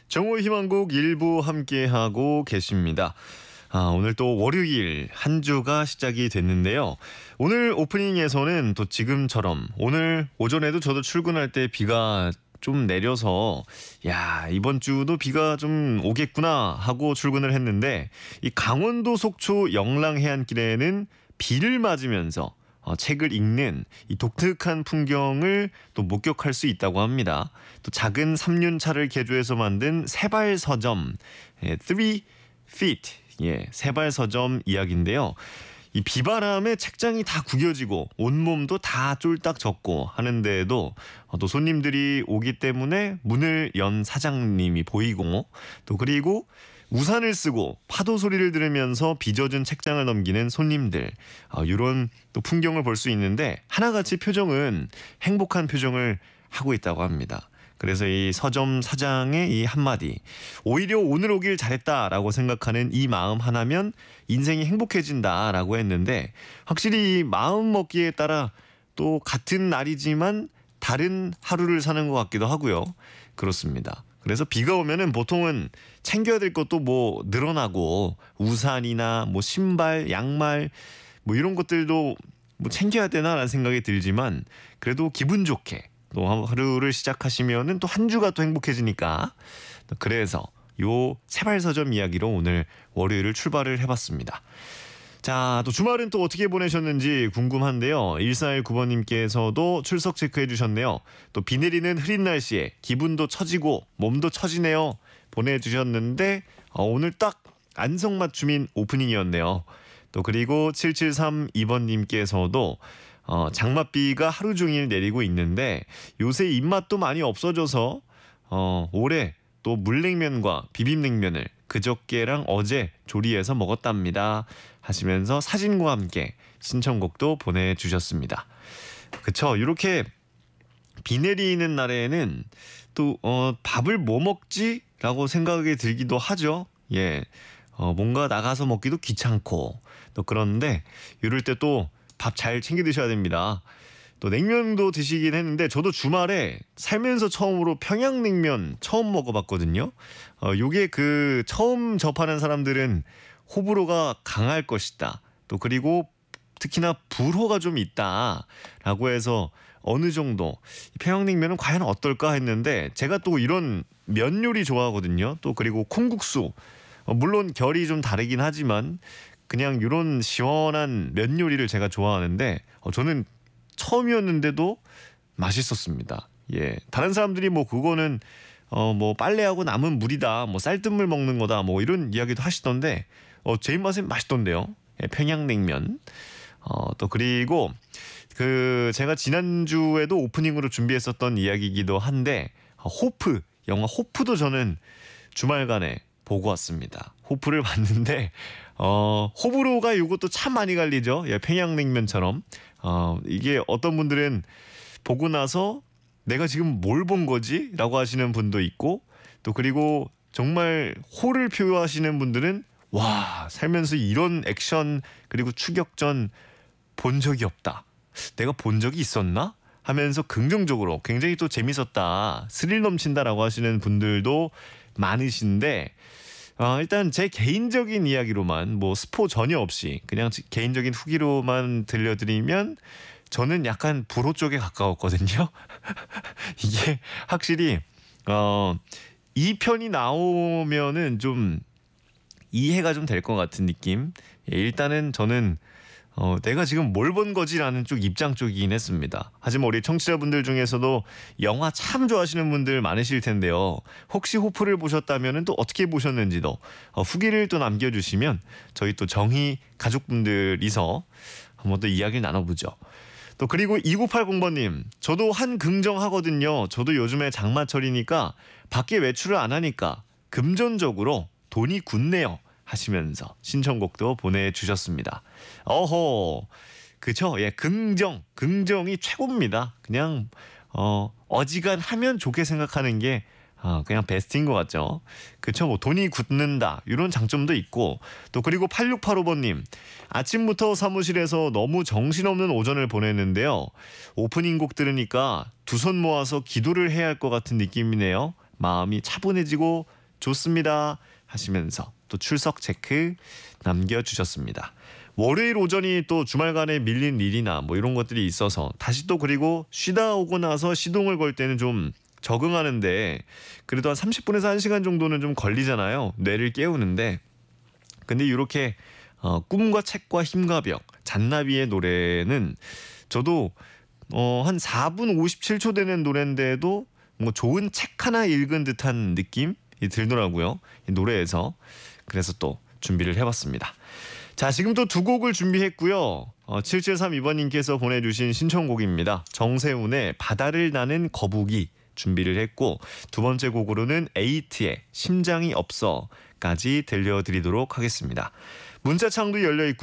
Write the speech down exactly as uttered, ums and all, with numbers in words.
정오 희망곡 일부 함께하고 계십니다. 아, 오늘 또 월요일 한 주가 시작이 됐는데요. 오늘 오프닝에서는 또 지금처럼 오늘 오전에도 저도 출근할 때 비가 좀 내려서 야, 이번 주도 비가 좀 오겠구나 하고 출근을 했는데 이 강원도 속초 영랑 해안길에는 비를 맞으면서 어, 책을 읽는 이 독특한 풍경을 또 목격할 수 있다고 합니다. 또 작은 삼륜차를 개조해서 만든 세발 서점, 예, three feet, 예, 세발 서점 이야기인데요. 이 비바람에 책장이 다 구겨지고 온몸도 다 쫄딱 젖고 하는데도 어, 또 손님들이 오기 때문에 문을 연 사장님이 보이고 또 그리고 우산을 쓰고 파도 소리를 들으면서 빚어진 책장을 넘기는 손님들, 어, 이런 또 풍경을 볼 수 있는데 하나같이 표정은 행복한 표정을 하고 있다고 합니다. 그래서 이 서점 사장의 이 한마디, 오히려 오늘 오길 잘했다라고 생각하는 이 마음 하나면 인생이 행복해진다라고 했는데 확실히 마음 먹기에 따라 또 같은 날이지만 다른 하루를 사는 것 같기도 하고요. 그렇습니다. 그래서 비가 오면은 보통은 챙겨야 될 것도 뭐 늘어나고 우산이나 뭐 신발, 양말 뭐 이런 것들도 뭐 챙겨야 되나라는 생각이 들지만 그래도 기분 좋게 또 하루를 시작하시면은 또 한 주가 또 행복해지니까 그래서 요 세발서점 이야기로 오늘 월요일을 출발을 해봤습니다. 자, 또 주말은 또 어떻게 보내셨는지 궁금한데요. 일사일구 번님께서도 출석 체크해 주셨네요. 또 비 내리는 흐린 날씨에 기분도 처지고 몸도 처지네요. 보내주셨는데 어, 오늘 딱 안성맞춤인 오프닝이었네요. 또 그리고 칠칠삼이 번님께서도 어, 장맛비가 하루 종일 내리고 있는데 요새 입맛도 많이 없어져서 어, 올해 또 물냉면과 비빔냉면을 그저께랑 어제 조리해서 먹었답니다 하시면서 사진과 함께 신청곡도 보내주셨습니다. 그쵸, 이렇게 비 내리는 날에는 또 어, 밥을 뭐 먹지? 라고 생각이 들기도 하죠. 예, 어, 뭔가 나가서 먹기도 귀찮고 또 그런데 이럴 때 또 밥 잘 챙겨 드셔야 됩니다. 또 냉면도 드시긴 했는데 저도 주말에 살면서 처음으로 평양냉면 처음 먹어봤거든요. 어, 요게 그 처음 접하는 사람들은 호불호가 강할 것이다. 또 그리고 특히나 불호가 좀 있다라고 해서 어느 정도 평양냉면은 과연 어떨까 했는데 제가 또 이런 면 요리 좋아하거든요. 또 그리고 콩국수, 어, 물론 결이 좀 다르긴 하지만 그냥 이런 시원한 면 요리를 제가 좋아하는데 어, 저는 처음이었는데도 맛있었습니다. 예, 다른 사람들이 뭐 그거는 어 뭐 빨래하고 남은 물이다, 뭐 쌀뜨물 먹는 거다, 뭐 이런 이야기도 하시던데 어 제 입맛엔 맛있던데요. 예, 평양냉면. 어 또 그리고 그 제가 지난주에도 오프닝으로 준비했었던 이야기이기도 한데 어, 호프, 영화 호프도 저는 주말간에 보고 왔습니다. 호프를 봤는데 어 호불호가 이것도 참 많이 갈리죠. 예, 평양냉면처럼 어 이게 어떤 분들은 보고 나서 내가 지금 뭘 본 거지? 라고 하시는 분도 있고 또 그리고 정말 호를 표하시는 분들은 와, 살면서 이런 액션 그리고 추격전 본 적이 없다. 내가 본 적이 있었나? 하면서 긍정적으로 굉장히 또 재밌었다, 스릴 넘친다라고 하시는 분들도 많으신데 어, 일단 제 개인적인 이야기로만 뭐 스포 전혀 없이 그냥 개인적인 후기로만 들려드리면 저는 약간 불호 쪽에 가까웠거든요. 이게 확실히 어, 이 편이 나오면은 좀 이해가 좀 될 것 같은 느낌. 예, 일단은 저는 어, 내가 지금 뭘 본 거지라는 쪽 입장 쪽이긴 했습니다. 하지만 우리 청취자분들 중에서도 영화 참 좋아하시는 분들 많으실 텐데요. 혹시 호프를 보셨다면 또 어떻게 보셨는지도 어, 후기를 또 남겨주시면 저희 또 정희 가족분들이서 한번 또 이야기를 나눠보죠. 또 그리고 이구팔공 번님, 저도 한 긍정하거든요. 저도 요즘에 장마철이니까 밖에 외출을 안 하니까 금전적으로 돈이 굳네요 하시면서 신청곡도 보내주셨습니다. 어허, 그쵸? 예, 긍정, 긍정이 최고입니다. 그냥 어, 어지간하면 좋게 생각하는 게 어, 그냥 베스트인 것 같죠. 그쵸? 뭐 돈이 굳는다 이런 장점도 있고 또 그리고 팔육팔오 번님, 아침부터 사무실에서 너무 정신없는 오전을 보냈는데요. 오프닝 곡 들으니까 두 손 모아서 기도를 해야 할 것 같은 느낌이네요. 마음이 차분해지고 좋습니다 하시면서 또 출석 체크 남겨주셨습니다. 월요일 오전이 또 주말간에 밀린 일이나 뭐 이런 것들이 있어서 다시 또 그리고 쉬다 오고 나서 시동을 걸 때는 좀 적응하는데 그래도 한 삼십 분에서 한 시간 정도는 좀 걸리잖아요. 뇌를 깨우는데. 근데 이렇게 어, 꿈과 책과 힘과 벽, 잔나비의 노래는 저도 어, 한 사 분 오십칠 초 되는 노래인데도 뭐 좋은 책 하나 읽은 듯한 느낌이 들더라고요. 이 노래에서. 그래서 또 준비를 해봤습니다. 자, 지금 또 두 곡을 준비했고요. 어, 칠칠삼이 번님께서 보내주신 신청곡입니다. 정세훈의 바다를 나는 거북이 준비를 했고 두 번째 곡으로는 에이트의 심장이 없어까지 들려드리도록 하겠습니다. 문자창도 열려있고요.